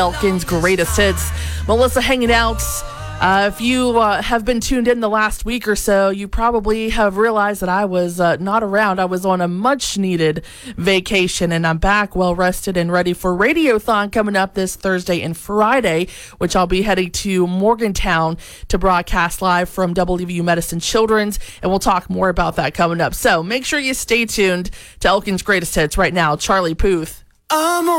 Elkin's Greatest Hits. Melissa hanging out. If you have been tuned in the last week or so, you probably have realized that I was not around. I was on a much-needed vacation, and I'm back well-rested and ready for Radiothon coming up this Thursday and Friday, which I'll be heading to Morgantown to broadcast live from WVU Medicine Children's, and we'll talk more about that coming up. So make sure you stay tuned to Elkin's Greatest Hits right now. Charlie Puth.